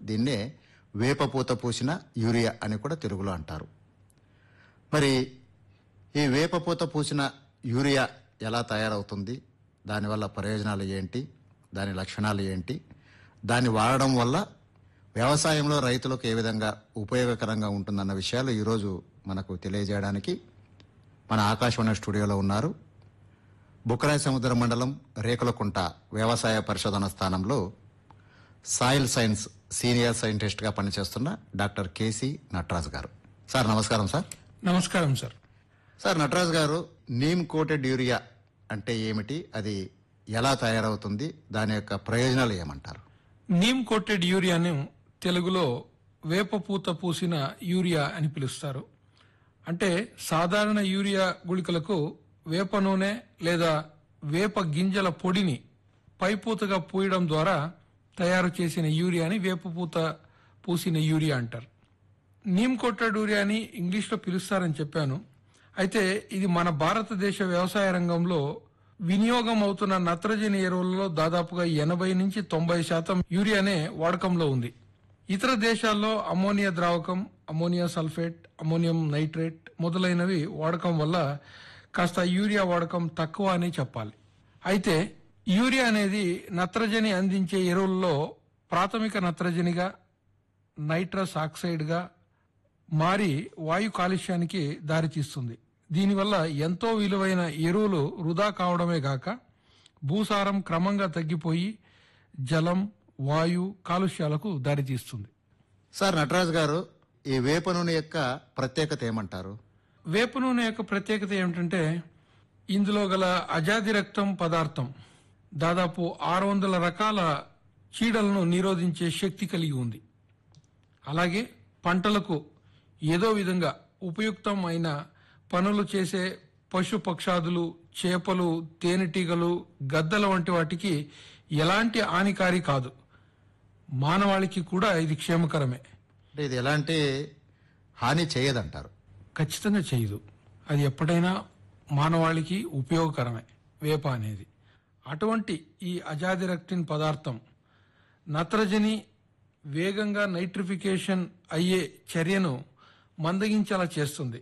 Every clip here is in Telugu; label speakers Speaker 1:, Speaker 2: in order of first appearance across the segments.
Speaker 1: దీన్నే వేపపూత పూసిన యూరియా అని కూడా తెలుగులో అంటారు. మరి ఈ వేపపూత పూసిన యూరియా ఎలా తయారవుతుంది, దానివల్ల ప్రయోజనాలు ఏంటి, దాని లక్షణాలు ఏంటి, దాన్ని వాడడం వల్ల వ్యవసాయంలో రైతులకు ఏ విధంగా ఉపయోగకరంగా ఉంటుందన్న విషయాలు ఈరోజు మనకు తెలియజేయడానికి మన ఆకాశవాణి స్టూడియోలో ఉన్నారు బుక్కరాయ సముద్ర మండలం రేకులకుంట వ్యవసాయ పరిశోధన స్థానంలో సాయిల్ సైన్స్ సీనియర్ సైంటిస్ట్గా పనిచేస్తున్న డాక్టర్ కేసీ నటరాజ్ గారు. సార్ నమస్కారం. సార్
Speaker 2: నమస్కారం సార్.
Speaker 1: సార్ నటరాజ్ గారు, నీమ్ కోటెడ్ యూరియా అంటే ఏమిటి, అది ఎలా తయారవుతుంది, దాని యొక్క ప్రయోజనాలు ఏమంటారు?
Speaker 2: నీమ్ కోటెడ్ యూరియాను తెలుగులో వేపపూత పూసిన యూరియా అని పిలుస్తారు. అంటే సాధారణ యూరియా గుళికలకు వేప నూనె లేదా వేప గింజల పొడిని పైపూతగా పూయడం ద్వారా తయారు చేసిన యూరియాని వేపపూత పూసిన యూరియా అంటారు. నీమ్ కోటెడ్ యూరియాని ఇంగ్లీష్లో పిలుస్తారని చెప్పాను. అయితే ఇది మన భారతదేశ వ్యవసాయ రంగంలో వినియోగం అవుతున్న నత్రజని ఎరువులలో దాదాపుగా 80 నుంచి 90% యూరియానే వాడకంలో ఉంది. ఇతర దేశాల్లో ammonia ద్రావకం, ammonia sulphate, ammonium nitrate మొదలైనవి వాడకం వల్ల కాస్త యూరియా వాడకం తక్కువ అని చెప్పాలి. అయితే యూరియా అనేది నత్రజని అందించే ఎరువుల్లో ప్రాథమిక నత్రజనిగా, నైట్రస్ ఆక్సైడ్గా మారి వాయు కాలుష్యానికి దారితీస్తుంది. దీనివల్ల ఎంతో విలువైన ఎరువులు వృధా కావడమే గాక భూసారం క్రమంగా తగ్గిపోయి జలం, వాయు కాలుష్యాలకు దారితీస్తుంది.
Speaker 1: సార్ నటరాజ్ గారు, ఈ వేప నూనె యొక్క ప్రత్యేకత ఏమంటారు?
Speaker 2: వేప నూనె యొక్క ప్రత్యేకత ఏమిటంటే ఇందులో గల అజాది రక్తం పదార్థం దాదాపు 600 రకాల చీడలను నిరోధించే శక్తి కలిగి ఉంది. అలాగే పంటలకు ఏదో విధంగా ఉపయుక్తం అయిన పనులు చేసే పశు పక్షాదులు, చేపలు, తేనెటీగలు, గద్దల వంటి వాటికి ఎలాంటి హానికారి కాదు. మానవాళికి కూడా ఇది క్షేమకరమే.
Speaker 1: అంటే ఇది ఎలాంటి హాని చేయదంటారు?
Speaker 2: ఖచ్చితంగా చేయదు. అది ఎప్పుడైనా మానవాళికి ఉపయోగకరమే వేప అనేది. అటువంటి ఈ అజాదిరక్టిన్ పదార్థం నత్రజని వేగంగా నైట్రిఫికేషన్ అయ్యే చర్యను మందగించేలా చేస్తుంది.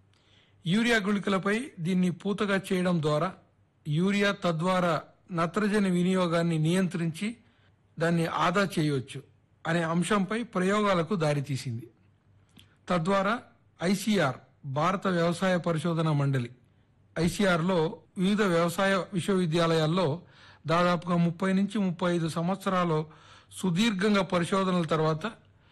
Speaker 2: యూరియా గుళికలపై దీన్ని పూతగా చేయడం ద్వారా యూరియా తద్వారా నత్రజని వినియోగాన్ని నియంత్రించి దాన్ని ఆదా చేయవచ్చు అనే అంశంపై ప్రయోగాలకు దారితీసింది. తద్వారా ఐసీఆర్, భారత వ్యవసాయ పరిశోధన మండలి ఐసీఆర్లో వివిధ వ్యవసాయ విశ్వవిద్యాలయాల్లో దాదాపుగా 30 నుంచి 35 సంవత్సరాలు సుదీర్ఘంగా పరిశోధనల తర్వాత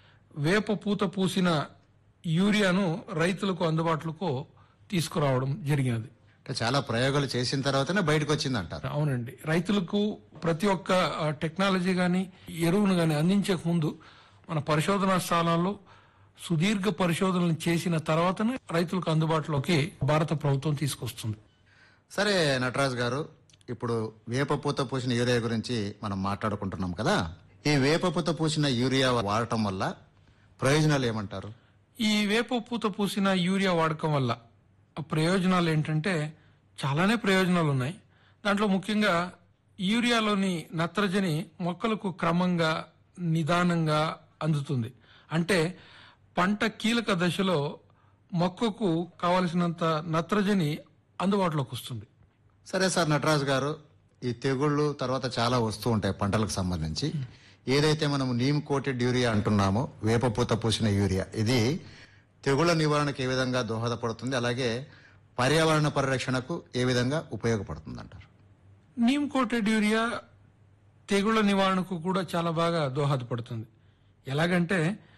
Speaker 2: వేప పూత పూసిన యూరియాను రైతులకు అందుబాటులోకి తీసుకురావడం జరిగినది.
Speaker 1: అంటే చాలా ప్రయోగాలు చేసిన తర్వాతనే బయటకు వచ్చింది అంటారు.
Speaker 2: అవునండి. రైతులకు ప్రతి ఒక్క టెక్నాలజీ గాని ఎరువును గాని అందించక ముందు మన పరిశోధనా స్థానాల్లో సుదీర్ఘ పరిశోధనలు చేసిన తర్వాతనే రైతులకు అందుబాటులోకి భారత ప్రభుత్వం తీసుకొస్తుంది.
Speaker 1: సరే నటరాజ్ గారు, ఇప్పుడు వేపపూత పూసిన యూరియా గురించి మనం మాట్లాడుకుంటున్నాం కదా. ఈ వేపపూత పూసిన యూరియా వాడటం వల్ల ప్రయోజనాలు ఏమంటారు?
Speaker 2: ఈ వేప పూత పూసిన యూరియా వాడకం వల్ల ప్రయోజనాలు ఏంటంటే చాలానే ప్రయోజనాలు ఉన్నాయి. దాంట్లో ముఖ్యంగా యూరియాలోని నత్రజని మొక్కలకు క్రమంగా నిదానంగా అందుతుంది. అంటే పంట కీలక దశలో మొక్కకు కావలసినంత నత్రజని అందుబాటులోకి వస్తుంది.
Speaker 1: సరే సార్ నటరాజ్ గారు, ఈ తెగుళ్ళు తర్వాత చాలా వస్తూ ఉంటాయి పంటలకు సంబంధించి. ఏదైతే మనం నీమ్ కోటెడ్ యూరియా అంటున్నామో, వేపపూత పూసిన యూరియా, ఇది తెగుళ్ల నివారణకు ఏ విధంగా దోహదపడుతుంది, అలాగే పర్యావరణ పరిరక్షణకు ఏ విధంగా ఉపయోగపడుతుంది అంటారు?
Speaker 2: నీమ్ కోటెడ్ యూరియా తెగుళ్ల నివారణకు కూడా చాలా బాగా దోహదపడుతుంది. ఎలాగంటే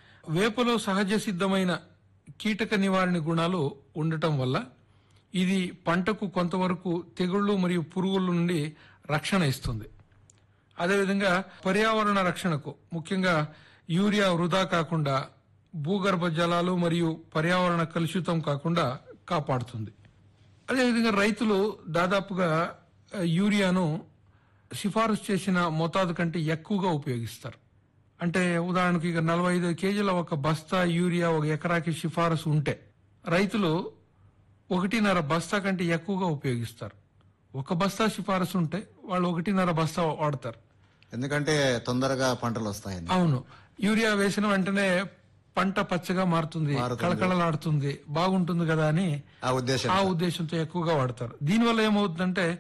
Speaker 2: వేపలో సహజ సిద్ధమైన కీటక నివారణ గుణాలు ఉండటం వల్ల ఇది పంటకు కొంతవరకు తెగుళ్లు మరియు పురుగుల నుండి రక్షణ ఇస్తుంది. అదేవిధంగా పర్యావరణ రక్షణకు, ముఖ్యంగా యూరియా వృధా కాకుండా భూగర్భ జలాలు మరియు పర్యావరణ కలుషితం కాకుండా కాపాడుతుంది. అదేవిధంగా రైతులు దాదాపుగా యూరియాను సిఫారసు చేసిన మోతాదు కంటే ఎక్కువగా ఉపయోగిస్తారు. అంటే ఉదాహరణకు ఇక 45 కేజీల ఒక బస్తా యూరియా ఒక ఎకరాకి సిఫారసు ఉంటే రైతులు 1.5 బస్తా కంటే ఎక్కువగా ఉపయోగిస్తారు. ఒక బస్తా సిఫారసు ఉంటే వాళ్ళు 1.5 బస్తా వాడతారు.
Speaker 1: ఎందుకంటే తొందరగా పంటలు వస్తాయని.
Speaker 2: అవును. యూరియా వేసిన వెంటనే పంట పచ్చగా మారుతుంది, కళకళలాడుతుంది, బాగుంటుంది కదా అని
Speaker 1: ఆ ఉద్దేశం
Speaker 2: ఆ ఉద్దేశంతో ఎక్కువగా వాడతారు. దీనివల్ల ఏమవుతుందంటే